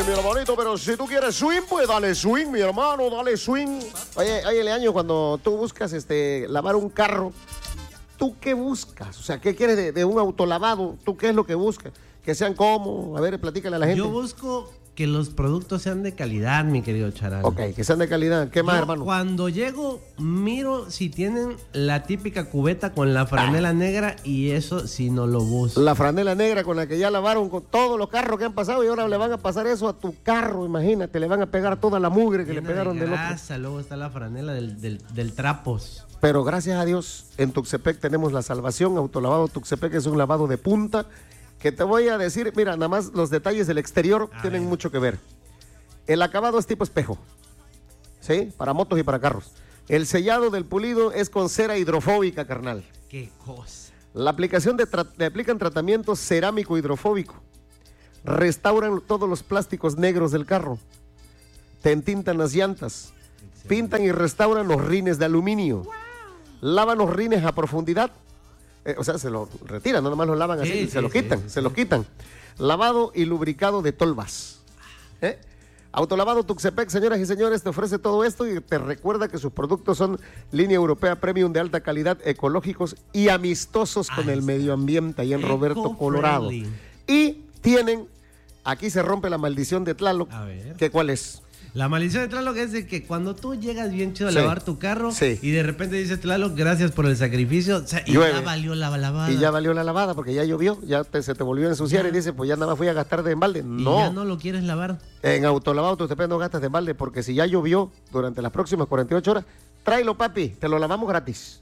mi hermanito, pero si tú quieres swing, pues dale swing, mi hermano, dale swing. Oye, Leaño, cuando tú buscas lavar un carro, ¿tú qué buscas? O sea, ¿qué quieres de un autolavado? ¿Tú qué es lo que buscas? Que sean cómodos. A ver, platícale a la gente. Yo busco que los productos sean de calidad, mi querido Charal. Ok, que sean de calidad. ¿Qué más, hermano? Cuando llego, miro si tienen la típica cubeta con la franela negra, y eso si no lo busco. La franela negra con la que ya lavaron con todos los carros que han pasado y ahora le van a pasar eso a tu carro, imagínate. Le van a pegar toda la mugre que Llena le pegaron de del grasa, luego está la franela del trapos. Pero gracias a Dios, en Tuxtepec tenemos la salvación. Autolavado Tuxtepec es un lavado de punta. Que te voy a decir, mira, nada más los detalles del exterior tienen mucho que ver. El acabado es tipo espejo, ¿sí? Para motos y para carros. El sellado del pulido es con cera hidrofóbica, carnal. ¡Qué cosa! La aplicación le aplican tratamiento cerámico hidrofóbico. Restauran todos los plásticos negros del carro. Te entintan las llantas. Excelente. Pintan y restauran los rines de aluminio. Wow. Lavan los rines a profundidad. O sea, se lo retiran, no nomás lo lavan así, y se lo quitan. Lavado y lubricado de tolvas. Autolavado Tuxtepec, señoras y señores, te ofrece todo esto y te recuerda que sus productos son línea europea premium de alta calidad, ecológicos y amistosos con el medio ambiente, ahí en Roberto, Colorado. Y tienen, aquí se rompe la maldición de Tlaloc. A ver. ¿Qué cuál es? La maldición de Tlaloc es de que cuando tú llegas bien chido a lavar tu carro y de repente dice Tlaloc, gracias por el sacrificio, o sea, y ya valió la lavada. Y ya valió la lavada porque ya llovió, se te volvió a ensuciar y dice, pues ya nada más fui a gastar de embalde. No. ¿Y ya no lo quieres lavar? En Autolavado Tuxtepec no gastas de embalde porque si ya llovió durante las próximas 48 horas, tráelo, papi, te lo lavamos gratis.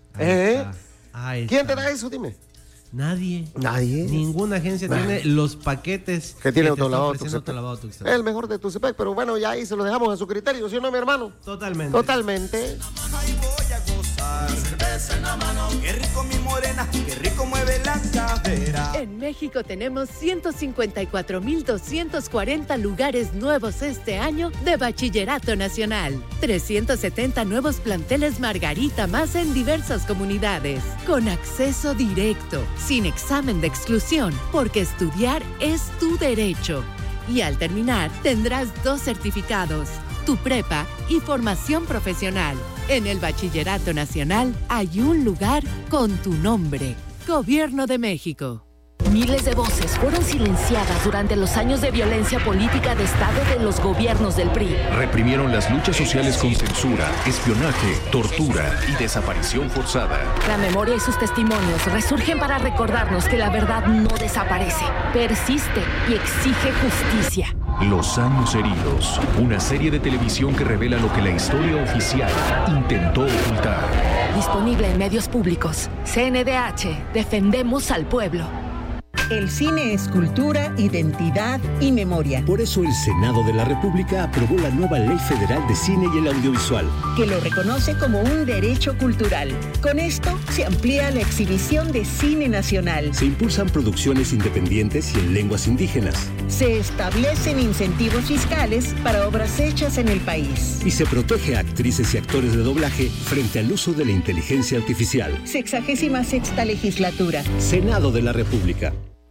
Ahí ¿Quién está. te da eso, dime? Nadie. Ninguna agencia tiene los paquetes que tiene Autolavado Tuxtepec. El mejor de Tuxtepec, pero bueno, ya ahí se lo dejamos a su criterio, ¿sí o no, mi hermano? Totalmente. Ahí voy a gozar, cerveza en la mano, qué rico mi morena, qué rico mueve la cadera. En México tenemos 154,240 lugares nuevos este año de Bachillerato Nacional. 370 nuevos planteles Margarita más en diversas comunidades, con acceso directo, sin examen de exclusión, porque estudiar es tu derecho. Y al terminar, tendrás 2 certificados, tu prepa y formación profesional. En el Bachillerato Nacional hay un lugar con tu nombre. Gobierno de México. Miles de voces fueron silenciadas durante los años de violencia política de Estado de los gobiernos del PRI. Reprimieron las luchas sociales con censura, espionaje, tortura y desaparición forzada. La memoria y sus testimonios resurgen para recordarnos que la verdad no desaparece, persiste y exige justicia. Los años heridos, una serie de televisión que revela lo que la historia oficial intentó ocultar. Disponible en medios públicos. CNDH, defendemos al pueblo. El cine es cultura, identidad y memoria. Por eso el Senado de la República aprobó la nueva Ley Federal de Cine y el Audiovisual, que lo reconoce como un derecho cultural. Con esto se amplía la exhibición de cine nacional. Se impulsan producciones independientes y en lenguas indígenas. Se establecen incentivos fiscales para obras hechas en el país. Y se protege a actrices y actores de doblaje frente al uso de la inteligencia artificial. 66ª legislatura. Senado de la República.